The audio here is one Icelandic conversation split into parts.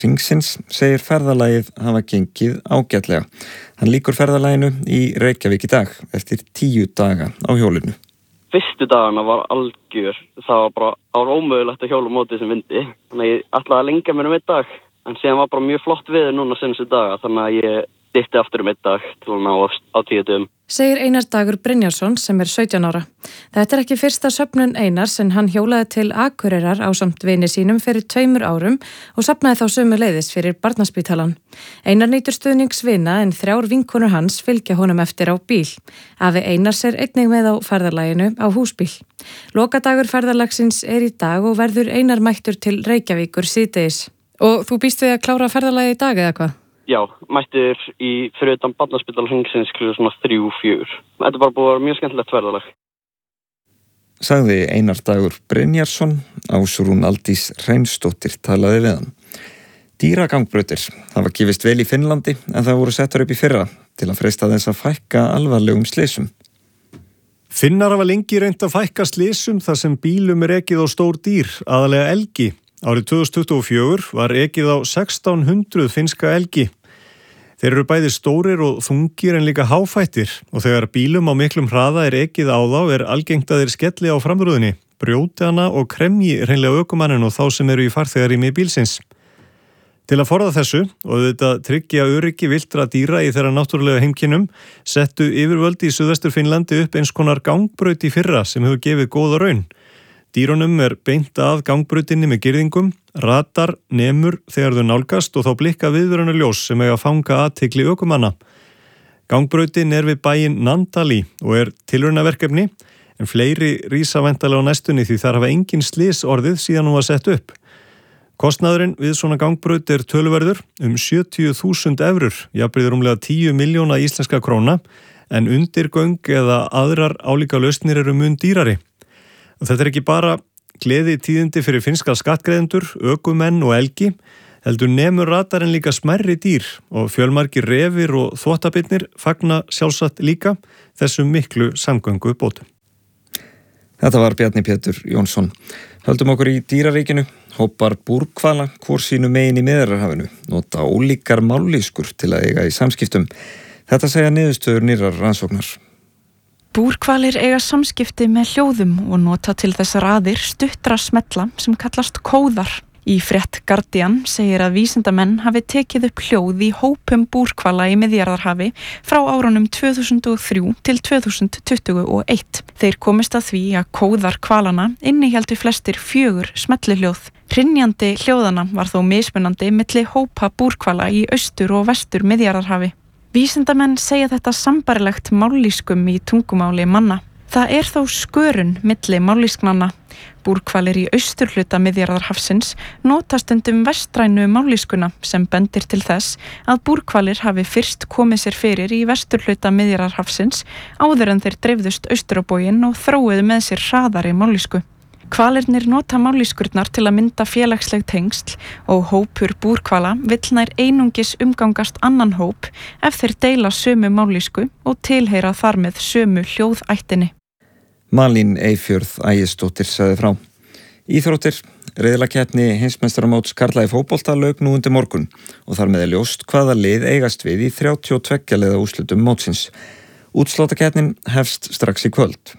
Hringsins segir ferðalagið hafa gengið ágætlega. Hann lýkur ferðalaginu í Reykjavík í dag eftir 10 daga á hjólinu. Fyrstu dagana var algjör. Það var ómögulegt að hjóla á móti þessum vindi. Þannig að ég ætlaði að lengja mér einn dag. En síðan var bara mjög flott veður núna senstu daga. Þannig að ég stytti aftur einn dag til að ná á 10 dögum. Segir Einar Dagur Brynjarsson sem 17 ára. Þetta ekki fyrsta söfnun Einars en hann hjólaði til Akureyrar ásamt vini sínum fyrir 2 árum og safnaði þá sömuleiðis fyrir Barnaspítalann. Einar nýtur stuðnings vina en 3 vinkonur hans fylgja honum eftir á bíl. Afi Einars einnig með á ferðalaginu á húsbíl. Lokadagur ferðalagsins í dag og verður Einar mættur til Reykjavíkur síðdegis. Og þú býst við að klára ferðalagið í dag eða hvað? Já, mættur fyrir utan Barnaspítal Hringsins kl. 3-4. Þetta bara búið að vera mjög skemmtilegt ferðalag. Sagði Einar Dagur Brynjarsson, Ásrún Aldís Hreinsdóttir talaði við hann. Dýragangbrautir hafa gefist vel í Finnlandi en það voru settar upp í fyrra til að freista þess að fækka alvarlegum slysum. Finnar hafa lengi reynt að fækka slysum þar sem bílum ekið á stór dýr, aðalega elgi. Árið 2024 var ekið á 1600 finnska elgi. Þeir eru bæði stórir og þungir en líka háfættir og þegar bílum á miklum hraða ekið á þá algengt að þeir skelli á framrúðunni, brjóti hana og kremji hreinlega ökumanninn og þá sem eru í farþegarými bílsins. Til að forða þessu og þetta tryggja öryggi villtra dýra í þeirra náttúrulega heimkynnum settu yfirvöld í Suðvestur Finnlandi upp eins konar gangbraut í fyrra sem hefur gefið góða raun. Dýrunum beint að gangbrautinni með girðingum, radar, nemur þegar þau nálgast og þá blikka viðvörunarljós sem eiga að fanga athygli ökumanna. Gangbrautin við bæinn Nandali og tilraunaverkefni en fleiri rísa væntanlega á næstunni því þar hafa engin slys orðið síðan hún var sett upp. Kostnaðurinn við svona gangbraut töluverður 70.000 evrur, jafnvirði rúmlega 10 milljóna íslenska króna en undirgöng eða aðrar álíka lausnir eru mun dýrari. Og þetta ekki bara gleði tíðindi fyrir finnska skattgreiðendur, ökumenn og elgi, heldur nemur radarinn líka smærri dýr og fjölmargir refir og þvottabirnir fagna sjálfsagt líka þessum miklu samgöngu bótum. Þetta var Bjarni Pétur Jónsson. Höldum okkur í dýraríkinu. Hópar búrhvala hvor sínu megin í Miðjarðarhafinu nota ólíkar mállýskur til að eiga í samskiptum. Þetta segja niðurstöður nýrrar rannsóknar. Búrhvalir eiga samskipti með hljóðum og nota til þess raðir stuttra smella sem kallast kóðar. Í frétt Guardian segir að vísindamenn hafi tekið upp hljóð í hópum búrhvala í Miðjarðarhafi frá árunum 2003 til 2021. Þeir komist að því að kóðar hvalana innihéldu flestir 4 smellihljóð. Hrynjandi hljóðana var þó mismunandi milli hópa búrhvala í austur og vestur Miðjarðarhafi. Vísindamenn segja þetta sambarilegt mállýskum í tungumáli manna. Það þó skörun milli mállýsknanna. Búrhvalir í austurhluta Miðjarðarhafsins nota stundum vestrænu mállýskuna sem bendir til þess að búrhvalir hafi fyrst komið sér fyrir í vesturhluta Miðjarðarhafsins áður en þeir dreifðust austur á bóginn og þróuðu með sér hraðari mállýsku. Hvalirnir nota mállýskurnar til að mynda félagsleg tengsl og hópur búrhvala vill nær einungis umgangast annan hóp ef þeir deila sömu mállýsku og tilheyra þar með sömu hljóðættinni. Malín Eyfjörð Ægisdóttir sagði frá. Íþróttir, riðlakeppni heimsmeistaramóts karla í fótbolta lauk nú undir morgun og þar með ljóst hvaða lið eigast við í 32 liða úrslitum mótsins. Útsláttarkeppnin hefst strax í kvöld.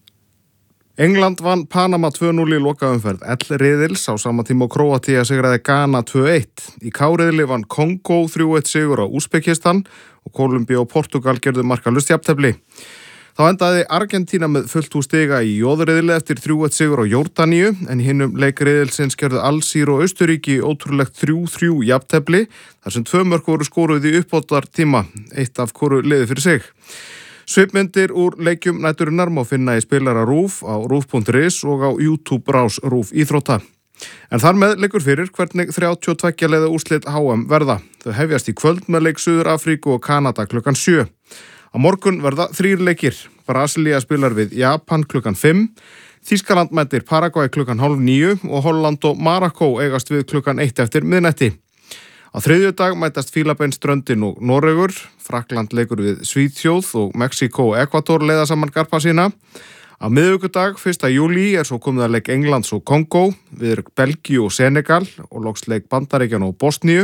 England vann Panama 2-0 í lokaumferð L-riðils á sama tíma og Króatía sigraði Ghana 2-1. Í K-riðli vann Kongo 3-1 sigur á Úsbekistan og Kólumbía og Portugal gerðu markalaust jafntefli. Þá endaði Argentína með fullt hús stiga í J-riðli eftir 3-1 sigur á Jórdaníu en í hinum leik riðilsins gerðu Alsír og Austurríki ótrúlegt 3-3 jafntefli þar sem 2 mörk voru skoruð í uppbótartíma, eitt af hvoru liði fyrir sig. Svipmyndir úr leikjum næturinnar má finna í spilara RÚV á rúv.is og á YouTube rás RÚV íþrótta. En þar með leikur fyrir hvernig 32 liða úrslit HM verða. Þau hefjast í kvöld með leik Suður Afríku og Kanada klukkan 7. Á morgun verða 3 leikir. Brasilía spilar við Japan klukkan 5, Þýskaland mætir Paraguay klukkan 8:30 og Holland og Marokkó eigast við klukkan 1 eftir miðnætti. Á þriðjudag mætast Fílabeinsströndin og Noregur, Frakkland leikur við Svíþjóð og Mexíkó og Ekvador leiða saman garpa sína. Á miðvikudag 1. júlí svo komið að leik Englands og Kongó, við Belgíu og Senegal og loks leik Bandaríkjanna og Bosníu.